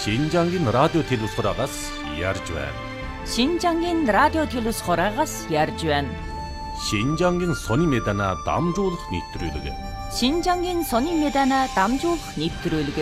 신장인 라디오 телевизорагаас ярьж байна. 신장인 라디오 телевизорагаас ярьж байна. 신장인 сони мэдана дамжуулах нэвтрүүлэг. 신장인 сони мэдана дамжуулах нэвтрүүлэг.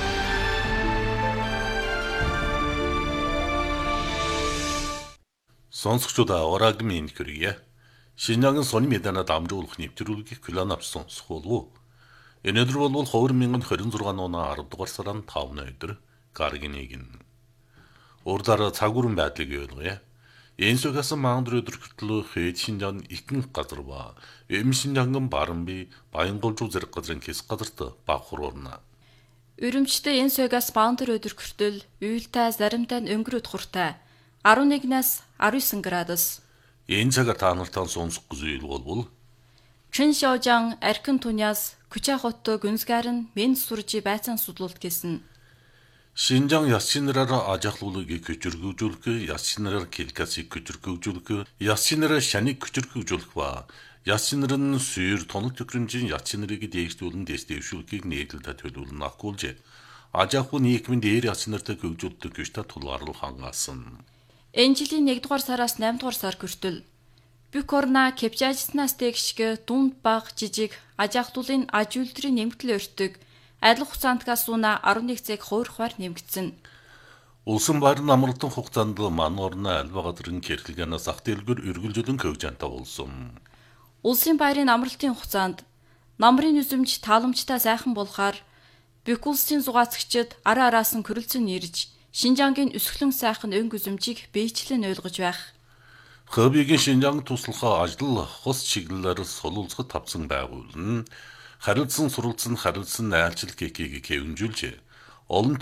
Сонсогчдаа орагмын хүргэе. Шинжаңгын сони мэдана дамжуулах нэвтрүүлгийг хүлээн авч сонсох болов. Өнөөдөр бол 2026 оны 10 дугаар сарын 5 өдөр гаргийн нэгэн. Урдаар цагуурн байдлыг ойлгоё. Энсүгээс маандар өдөр хүртэл хэд шинжаан ихэнх газар ба шинжаанган барамби Баянголжуу зэрэг газрын хэсэг газарт багхуурна. Өрөмчтэй энсүгээс маандар өдөр хүртэл уйлтай заримтай өнгөрөөд хуртай 11-аас 19 градус. Энэ цагаар та нартай сонсох зүйл бол Чиншожан архин туняас Күчахотто гүнсгарын мен суржи байцаан судлуулт гэсэн. Шинжаан ясчинараар ажиглуулыг хүчирхүүжүүлэх, ясчинараар келкасыг хүчирхүүжүүлэх, ясчинараар шанийг хүчирхүүжүүлэх ба ясчинарын сүйр тоног төхөөрөмжийн ясчинарыг дээшлүүлэн дэвшүүлэхийг нийтлэлд төлөвлөн агуулжээ. Ажаахуу нийгмийн дээр ясчинартай хөгжүүлдэг гэж та тулгаарлах хангасан. Энэ жилийн 1-р сараас 8-р сар хүртэл Бюкорна Кепчажснаас тэгшгэ дунд баг жижиг ажаахтуулын аж үйлдвэрийн нэмэгдэл өртөг адил хугацаанд гасууна 11 цаг хуурхаар нэмэгдсэн. Улсын байрны амралтын хугацаанд ман орны альва газрын хэрхэлгэнээс ах дэлгүүр үргэлжлэн хөгжөнтэй болсон. Улсын байрын амралтын хугацаанд намрын үзэмж тааламжтай сайхан болохаар Бюкулсын зугаацагчид араа араас нь көрөлцөн ирж Шинжаангийн өсгөлэн сайхан өнгө үзэмжийг биечлэн ойлгож байх. Хобигийн Шинжаан туслахаа ажил хос чиглэлээр солилцоход тавсан байгуулна. Харилцан суралцсан харилцан айлчлал гэхийг хэвнжүүлжээ. Олон